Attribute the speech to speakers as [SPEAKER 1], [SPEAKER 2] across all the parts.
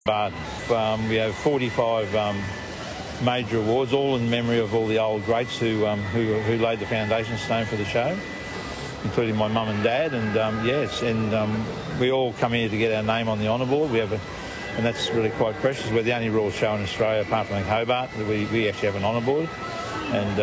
[SPEAKER 1] But we have 45 major awards, all in memory of all the old greats who laid the foundation stone for the show, including my mum and dad. And we all come here to get our name on the honour board. And that's really quite precious. We're the only royal show in Australia, apart from Hobart, that we actually have an honour board. And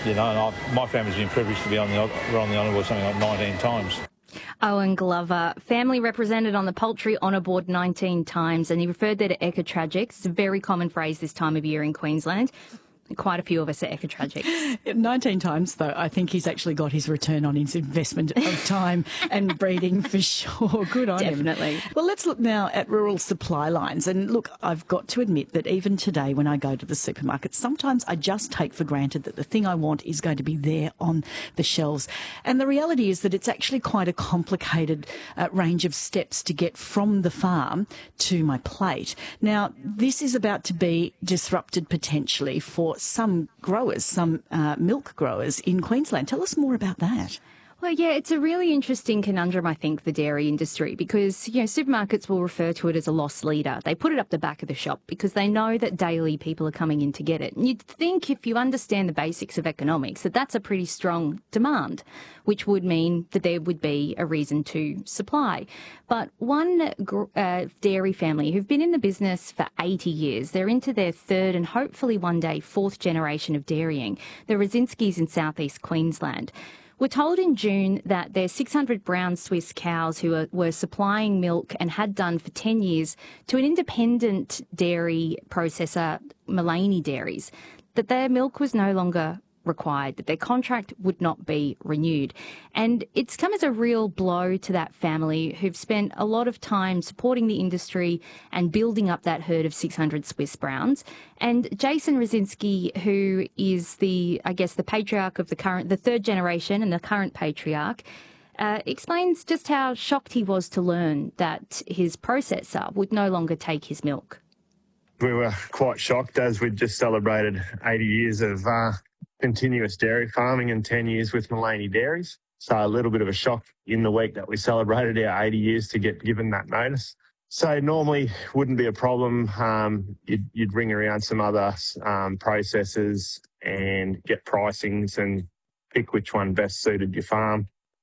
[SPEAKER 1] my family's been privileged to be on the honour board something like 19 times.
[SPEAKER 2] Owen Glover, family represented on the Poultry Honour Board 19 times, and he referred there to ecotragics. It's a very common phrase this time of year in Queensland. Quite a few of us are ecotragics.
[SPEAKER 3] 19 times, though, I think he's actually got his return on his investment of time and breeding for sure. Good on him.
[SPEAKER 2] Definitely.
[SPEAKER 3] Well, let's look now at rural supply lines. And look, I've got to admit that even today when I go to the supermarket, sometimes I just take for granted that the thing I want is going to be there on the shelves. And the reality is that it's actually quite a complicated range of steps to get from the farm to my plate. Now, this is about to be disrupted potentially for some growers, some milk growers in Queensland. Tell us more about that.
[SPEAKER 2] Well, yeah, it's a really interesting conundrum, I think, the dairy industry, because, supermarkets will refer to it as a loss leader. They put it up the back of the shop because they know that daily people are coming in to get it. And you'd think if you understand the basics of economics that that's a pretty strong demand, which would mean that there would be a reason to supply. But one dairy family who've been in the business for 80 years, they're into their third and hopefully one day fourth generation of dairying, the Rosinskis in southeast Queensland, were told in June that their 600 brown Swiss cows who were supplying milk and had done for 10 years to an independent dairy processor, Mullaney Dairies, that their milk was no longer required, that their contract would not be renewed. And it's come as a real blow to that family who've spent a lot of time supporting the industry and building up that herd of 600 Swiss browns. And Jason Rosinski, who is the patriarch of the third generation and the current patriarch, explains just how shocked he was to learn that his processor would no longer take his milk.
[SPEAKER 4] We were quite shocked as we'd just celebrated 80 years of continuous dairy farming and 10 years with Mullaney Dairies. So a little bit of a shock in the week that we celebrated our 80 years to get given that notice. So normally wouldn't be a problem. You'd ring around some other processors and get pricings and pick which one best suited your farm.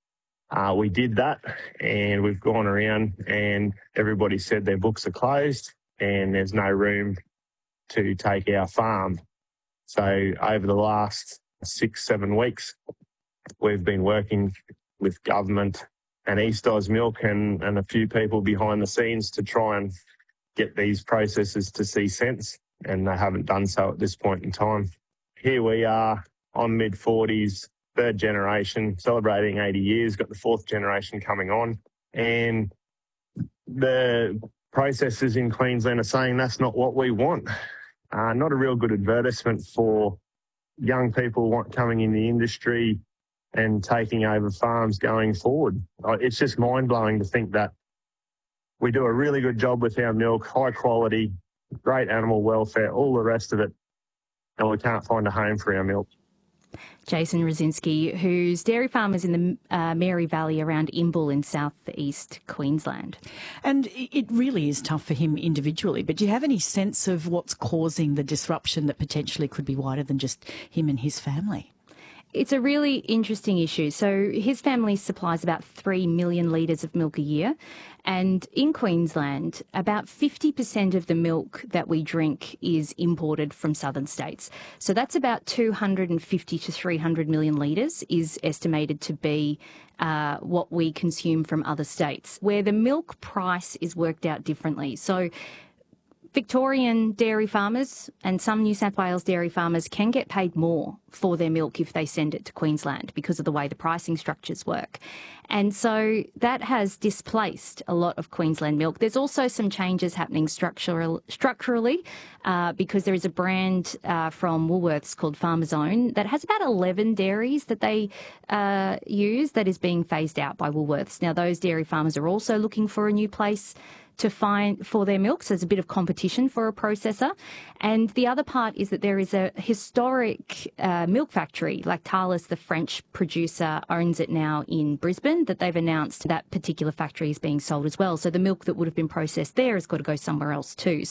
[SPEAKER 4] We did that, and we've gone around and everybody said their books are closed and there's no room to take our farm. So over the last 6-7 weeks, we've been working with government and East Oz Milk and a few people behind the scenes to try and get these processes to see sense, and they haven't done so at this point in time. Here we are on mid-40s, third generation, celebrating 80 years, got the fourth generation coming on, and the processors in Queensland are saying that's not what we want. Not a real good advertisement for young people coming in the industry and taking over farms going forward. It's just mind-blowing to think that we do a really good job with our milk, high quality, great animal welfare, all the rest of it, and we can't find a home for our milk.
[SPEAKER 2] Jason Rosinski, whose dairy farm is in the Mary Valley around Imbil in southeast Queensland.
[SPEAKER 3] And it really is tough for him individually, but do you have any sense of what's causing the disruption that potentially could be wider than just him and his family?
[SPEAKER 2] It's a really interesting issue. So his family supplies about 3 million litres of milk a year. And in Queensland, about 50% of the milk that we drink is imported from southern states. So that's about 250 to 300 million litres is estimated to be what we consume from other states, where the milk price is worked out differently. So Victorian dairy farmers and some New South Wales dairy farmers can get paid more for their milk if they send it to Queensland because of the way the pricing structures work. And so that has displaced a lot of Queensland milk. There's also some changes happening structurally because there is a brand from Woolworths called Farmer's Own that has about 11 dairies that they use that is being phased out by Woolworths. Now, those dairy farmers are also looking for a new place to find for their milk, so there's a bit of competition for a processor. And the other part is that there is a historic milk factory, Lactalis, the French producer, owns it now in Brisbane, that they've announced that particular factory is being sold as well. So the milk that would have been processed there has got to go somewhere else too.